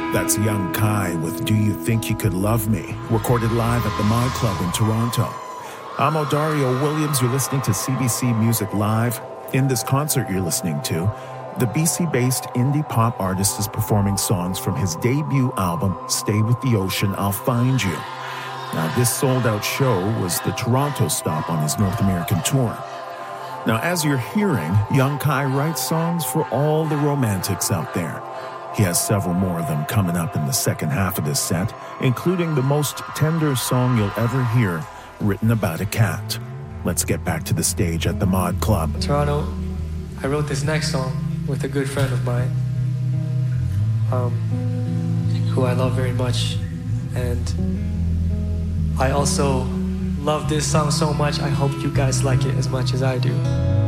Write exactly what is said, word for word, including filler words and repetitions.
That's Young Kai with Do You Think You Could Love Me, recorded live at the Mod Club in Toronto. I'm Odario Williams. You're listening to C B C Music Live. In this concert you're listening to, the B C-based indie pop artist is performing songs from his debut album, Stay With the Ocean, I'll Find You. Now, this sold-out show was the Toronto stop on his North American tour. Now, as you're hearing, Young Kai writes songs for all the romantics out there. He has several more of them coming up in the second half of this set, including the most tender song you'll ever hear, written about a cat. Let's get back to the stage at the Mod Club. Toronto, I wrote this next song with a good friend of mine, um, who I love very much. And I also love this song so much, I hope you guys like it as much as I do.